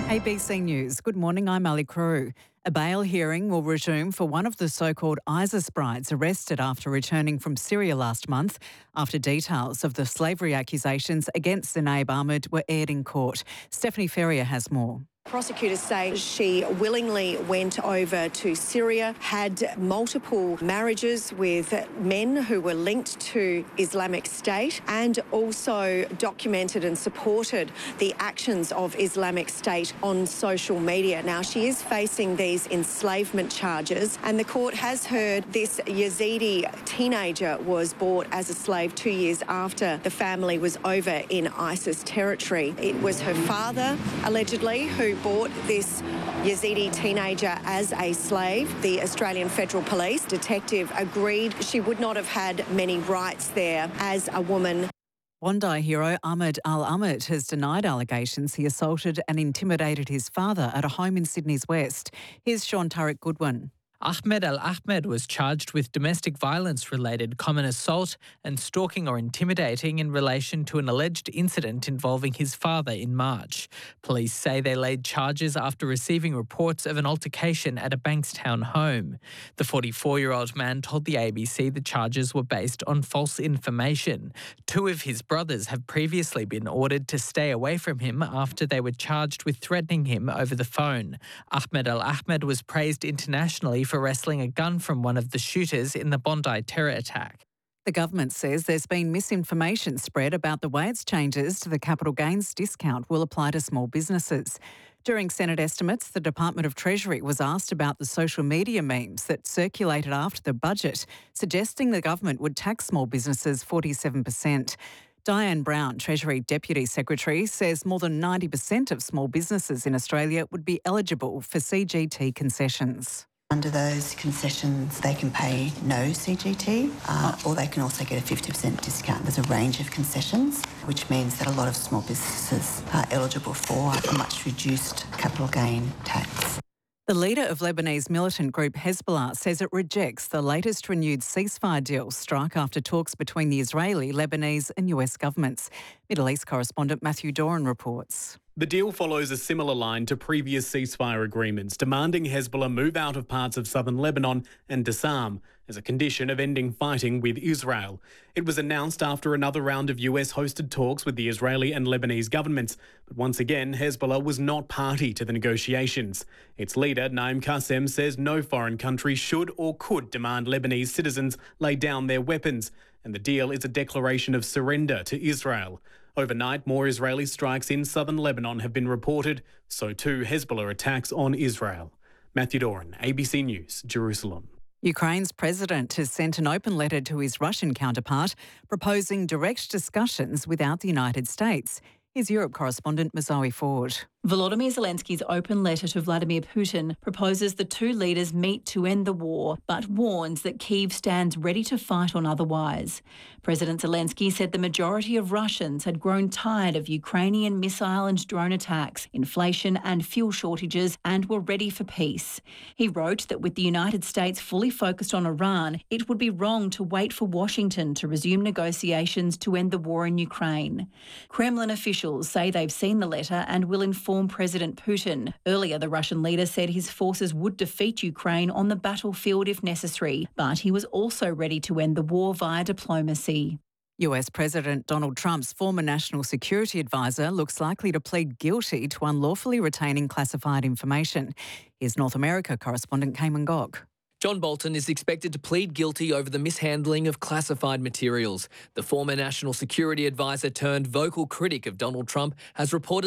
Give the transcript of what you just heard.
ABC News. Good morning, I'm Ali Crew. A bail hearing will resume for one of the so-called ISIS brides arrested after returning from Syria last month, after details of the slavery accusations against Zainab Ahmed were aired in court. Stephanie Ferrier has more. Prosecutors say she willingly went over to Syria, had multiple marriages with men who were linked to Islamic State, and also documented and supported the actions of Islamic State on social media. Now, she is facing these enslavement charges, and the court has heard this Yazidi teenager was bought as a slave 2 years after the family was over in ISIS territory. It was her father, allegedly, who bought this Yazidi teenager as a slave. The Australian Federal Police detective agreed she would not have had many rights there as a woman. Bondi hero Ahmed Al-Ahmed has denied allegations he assaulted and intimidated his father at a home in Sydney's West. Here's Sean Turek Goodwin. Ahmed Al-Ahmed was charged with domestic violence-related common assault and stalking or intimidating in relation to an alleged incident involving his father in March. Police say they laid charges after receiving reports of an altercation at a Bankstown home. The 44-year-old man told the ABC the charges were based on false information. Two of his brothers have previously been ordered to stay away from him after they were charged with threatening him over the phone. Ahmed Al-Ahmed was praised internationally for wresting a gun from one of the shooters in the Bondi terror attack. The government says there's been misinformation spread about the way its changes to the capital gains discount will apply to small businesses. During Senate estimates, the Department of Treasury was asked about the social media memes that circulated after the budget, suggesting the government would tax small businesses 47%. Diane Brown, Treasury Deputy Secretary, says more than 90% of small businesses in Australia would be eligible for CGT concessions. Under those concessions, they can pay no CGT, or they can also get a 50% discount. There's a range of concessions, which means that a lot of small businesses are eligible for a much reduced capital gain tax. The leader of Lebanese militant group Hezbollah says it rejects the latest renewed ceasefire deal struck after talks between the Israeli, Lebanese and US governments. Middle East correspondent Matthew Doran reports. The deal follows a similar line to previous ceasefire agreements, demanding Hezbollah move out of parts of southern Lebanon and disarm as a condition of ending fighting with Israel. It was announced after another round of US-hosted talks with the Israeli and Lebanese governments, but once again, Hezbollah was not party to the negotiations. Its leader, Naim Qassem, says no foreign country should or could demand Lebanese citizens lay down their weapons, and the deal is a declaration of surrender to Israel. Overnight, more Israeli strikes in southern Lebanon have been reported, so too Hezbollah attacks on Israel. Matthew Doran, ABC News, Jerusalem. Ukraine's president has sent an open letter to his Russian counterpart proposing direct discussions without the United States. Here's Europe correspondent Mazoe Ford. Volodymyr Zelensky's open letter to Vladimir Putin proposes the two leaders meet to end the war, but warns that Kyiv stands ready to fight on otherwise. President Zelensky said the majority of Russians had grown tired of Ukrainian missile and drone attacks, inflation and fuel shortages, and were ready for peace. He wrote that with the United States fully focused on Iran, it would be wrong to wait for Washington to resume negotiations to end the war in Ukraine. Kremlin officials say they've seen the letter and will inform President Putin. Earlier, the Russian leader said his forces would defeat Ukraine on the battlefield if necessary, but he was also ready to end the war via diplomacy. US President Donald Trump's former national security advisor looks likely to plead guilty to unlawfully retaining classified information. Here's North America correspondent Cayman Gog. John Bolton is expected to plead guilty over the mishandling of classified materials. The former national security advisor turned vocal critic of Donald Trump has reported